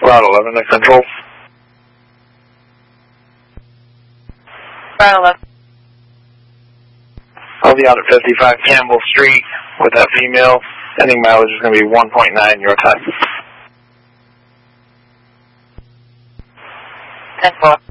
Route 11 to Control. Route 11. I'll be out at 55 Campbell Street with that female. Ending mileage is going to be 1.9 your time. 10-4.